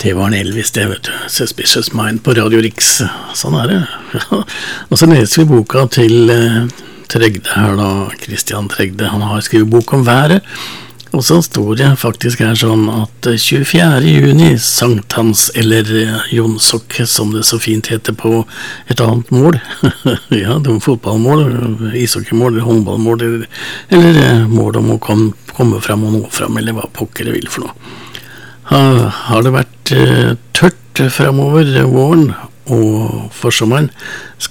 Det var en Elvis, det vet du. Suspicious Mind på Radio Riks. Sånn det. Og så leser vi boka til Tregde her da, Christian Tregde. Han har skrevet bok om været. Og så står det faktisk her sånn at 24. juni, Sankthans, eller Jonsok, som det så fint heter på et annet mål. Ja, det var fotballmål, ishockeymål, håndballmål, eller mål om å komme frem og nå frem, eller hva pokker det vil for noe. Har det vært tørt fremover våren og for sommeren,